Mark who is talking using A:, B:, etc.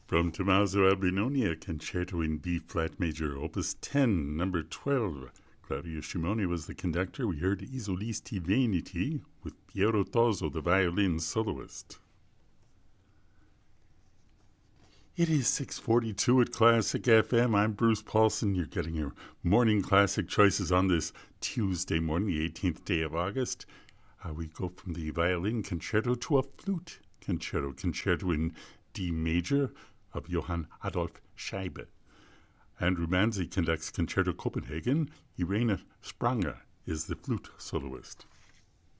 A: From Tommaso Albinoni, a concerto in B-flat major, opus 10, number 12. Claudio Scimoni was the conductor. We heard I Solisti Veneti with Piero Toso, the violin soloist. It is 6:42 at Classic FM. I'm Bruce Paulson. You're getting your morning classic choices on this Tuesday morning, the 18th day of August. We go from the violin concerto to a flute concerto in D major of Johann Adolf Scheibe. Andrew Manzi conducts Concerto Copenhagen. Irene Spranger is the flute soloist.